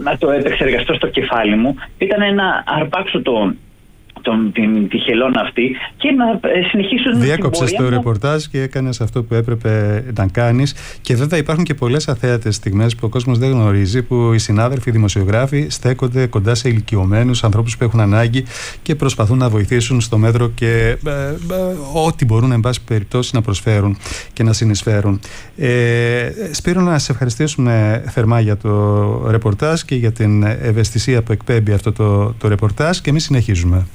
να το επεξεργαστώ στο κεφάλι μου ήταν να αρπάξω τη χελώνα αυτή και να συνεχίσω. Διέκοψες το ρεπορτάζ και έκανες αυτό που έπρεπε να κάνεις. Και βέβαια υπάρχουν και πολλές αθέατες στιγμές που ο κόσμος δεν γνωρίζει, που οι συνάδελφοι δημοσιογράφοι στέκονται κοντά σε ηλικιωμένους ανθρώπους που έχουν ανάγκη και προσπαθούν να βοηθήσουν στο μέτρο και ό,τι μπορούν εν πάση περιπτώσει να προσφέρουν και να συνεισφέρουν. Σπύρο, να σε ευχαριστήσουμε θερμά για το ρεπορτάζ και για την ευαισθησία που εκπέμπει αυτό το ρεπορτάζ, και εμείς συνεχίζουμε.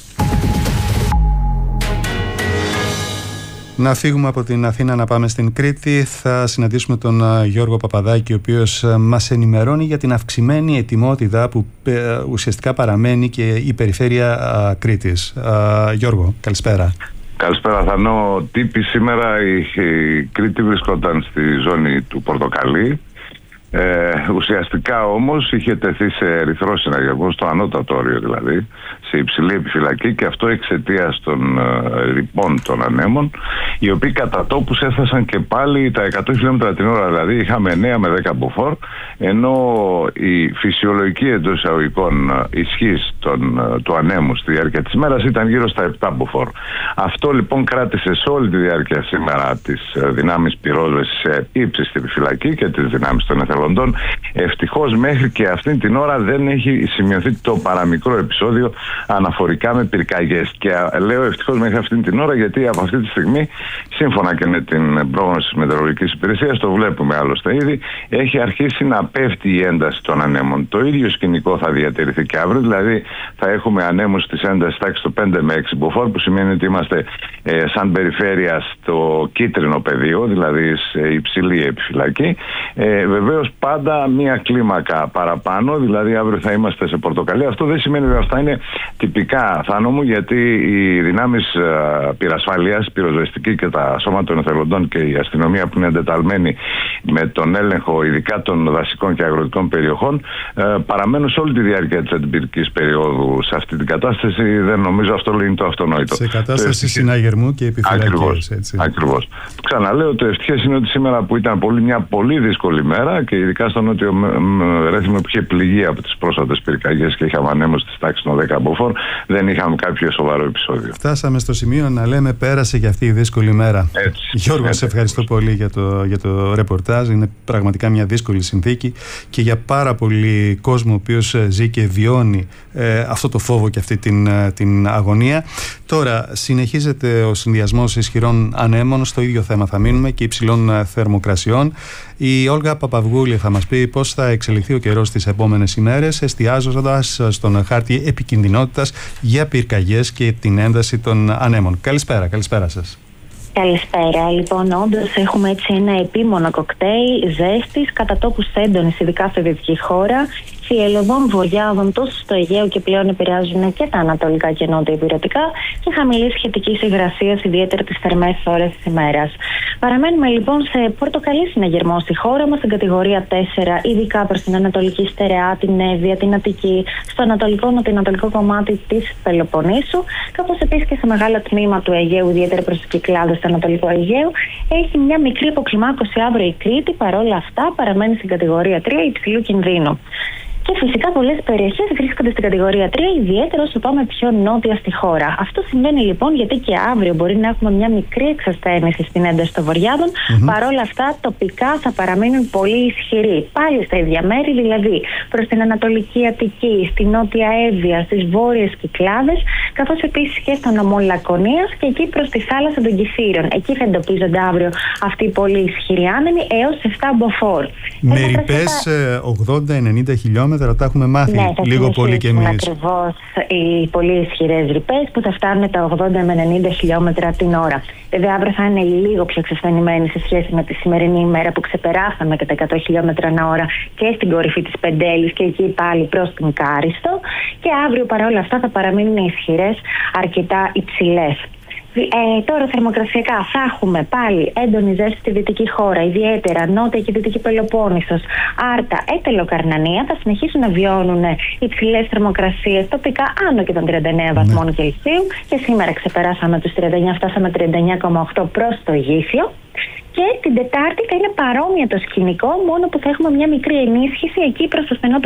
Να φύγουμε από την Αθήνα να πάμε στην Κρήτη. Θα συναντήσουμε τον Γιώργο Παπαδάκη, ο οποίος μας ενημερώνει για την αυξημένη ετοιμότητα που ουσιαστικά παραμένει και η περιφέρεια Κρήτης. Γιώργο, καλησπέρα. Καλησπέρα, Θανό. Τύπη σήμερα η Κρήτη βρισκόταν στη ζώνη του πορτοκαλί. Ουσιαστικά όμως είχε τεθεί σε ερυθρό συναγερμό, στο ανώτατο όριο δηλαδή, σε υψηλή επιφυλακή, και αυτό εξαιτίας των ρηπών των ανέμων, οι οποίοι κατά τόπους έφτασαν και πάλι τα 100 χιλιόμετρα την ώρα, δηλαδή είχαμε 9 με 10 μποφόρ, ενώ η φυσιολογική εντός εισαγωγικών ισχύς του ανέμου στη διάρκεια της μέρας ήταν γύρω στα 7 μποφόρ. Αυτό λοιπόν κράτησε σε όλη τη διάρκεια σήμερα τις δυνάμεις πυρόσβεσης σε ύψιστη επιφυλακή και τις δυνάμεις των εθελοντών. Ευτυχώς μέχρι και αυτή την ώρα δεν έχει σημειωθεί το παραμικρό επεισόδιο αναφορικά με πυρκαγιές. Και λέω ευτυχώς μέχρι αυτή την ώρα, γιατί από αυτή τη στιγμή, σύμφωνα και με την πρόγνωση της Μετεωρολογικής Υπηρεσίας, το βλέπουμε άλλωστε ήδη, έχει αρχίσει να πέφτει η ένταση των ανέμων. Το ίδιο σκηνικό θα διατηρηθεί και αύριο, δηλαδή θα έχουμε ανέμους της έντασης τάξης του 5 με 6 μποφόρ, που σημαίνει ότι είμαστε σαν περιφέρεια στο κίτρινο πεδίο, δηλαδή σε υψηλή επιφυλακή. Βεβαίως πάντα μία κλίμακα παραπάνω, δηλαδή αύριο θα είμαστε σε πορτοκαλί. Αυτό δεν σημαίνει ότι αυτά είναι τυπικά, Θάνο μου, γιατί οι δυνάμεις πυρασφαλείας, η πυροσβεστική και τα σώματα των εθελοντών και η αστυνομία που είναι εντεταλμένοι με τον έλεγχο ειδικά των δασικών και αγροτικών περιοχών παραμένουν σε όλη τη διάρκεια της αντιπυρικής περίοδου σε αυτή την κατάσταση. Δεν νομίζω αυτό είναι το αυτονόητο. Σε κατάσταση συναγερμού και επιφυλακής. Ακριβώς. Ξαναλέω, το ευτυχές είναι ότι σήμερα, που ήταν μια πολύ δύσκολη μέρα, και ειδικά στο νότιο Ρέθυμνο που είχε πληγεί από τις πρόσφατες πυρκαγιές και είχαμε ανέμους της τάξης των 10 μποφόρ, δεν είχαμε κάποιο σοβαρό επεισόδιο. Φτάσαμε στο σημείο να λέμε πέρασε και αυτή η δύσκολη μέρα. Γιώργο, σε ευχαριστώ πολύ για το ρεπορτάζ. Είναι πραγματικά μια δύσκολη συνθήκη και για πάρα πολύ κόσμο ο οποίος ζει και βιώνει αυτό το φόβο και αυτή την αγωνία. Τώρα συνεχίζεται ο συνδυασμός ισχυρών ανέμων, στο ίδιο θέμα θα μείνουμε, και υψηλών θερμοκρασιών. Η Όλγα Παπαυγούλη θα μας πει πώς θα εξελιχθεί ο καιρός τις επόμενες ημέρες, εστιάζοντας στον χάρτη επικινδυνότητας για πυρκαγιές και την ένταση των ανέμων. Καλησπέρα σας. Καλησπέρα. Λοιπόν, όντως έχουμε έτσι ένα επίμονο κοκτέιλ ζέστης, κατά τόπους έντονης, ειδικά στη δυτική χώρα, θυελλωδών βορειάδων τόσο στο Αιγαίο και πλέον επηρεάζουν και τα ανατολικά και νότια υπηρετικά, και χαμηλή σχετική υγρασία, ιδιαίτερα τις θερμές ώρες της ημέρας. Παραμένουμε λοιπόν σε πορτοκαλί συναγερμό στη χώρα μας, στην κατηγορία 4, ειδικά προς την ανατολική στερεά, την Εύβοια, την Αττική, στο νοτιοανατολικό κομμάτι της Πελοποννήσου, καθώς επίσης και σε μεγάλο τμήμα του Αιγαίου, ιδιαίτερα προς τις Κυκλάδες στο Ανατολικό Αιγαίο. Έχει μια μικρή αποκλιμάκωση αύριο η Κρήτη, παρόλα αυτά παραμένει στην κατηγορία 3 υψηλού κινδύνου. Και φυσικά πολλές περιοχές βρίσκονται στην κατηγορία 3, ιδιαίτερα όσο πάμε πιο νότια στη χώρα. Αυτό συμβαίνει λοιπόν γιατί και αύριο μπορεί να έχουμε μια μικρή εξασθένηση στην ένταση των βορειάδων. Παρόλα αυτά, τοπικά θα παραμείνουν πολύ ισχυροί. Πάλι στα ίδια μέρη, δηλαδή προς την Ανατολική Αττική, στη Νότια Εύβοια, στις Βόρειες Κυκλάδες, καθώς επίσης και στο νομό Λακωνίας και εκεί προς τη θάλασσα των Κηφείρων. Εκεί θα εντοπίζονται αύριο αυτοί οι πολύ ισχυροί άνεμοι έως 7 μποφόρ. Με ρηπές 80-90 χιλιόμετρα, τα έχουμε μάθει, ναι, λίγο πολύ και εμείς. Ακριβώς οι πολύ ισχυρές ρηπές που θα φτάνουν τα 80 με 90 χιλιόμετρα την ώρα. Βέβαια, αύριο θα είναι λίγο πιο εξασθενημένοι σε σχέση με τη σημερινή ημέρα που ξεπεράσαμε και τα 100 χιλιόμετρα την ώρα και στην κορυφή της Πεντέλης και εκεί πάλι προς την Κάριστο. Και αύριο παρόλα αυτά θα παραμείνουν ισχυρές, αρκετά υψηλές. Τώρα θερμοκρασιακά θα έχουμε πάλι έντονη ζέστη στη δυτική χώρα, ιδιαίτερα νότια και δυτική Πελοπόννησος, Άρτα, Έτελο, Καρνανία. Θα συνεχίσουν να βιώνουν υψηλές θερμοκρασίες, τοπικά άνω και των 39 βαθμών Κελσίου. Και σήμερα ξεπεράσαμε τους 39, φτάσαμε 39,8 προς το Γήθιο. Και την Τετάρτη θα είναι παρόμοιο το σκηνικό, μόνο που θα έχουμε μια μικρή ενίσχυση εκεί προς το στενό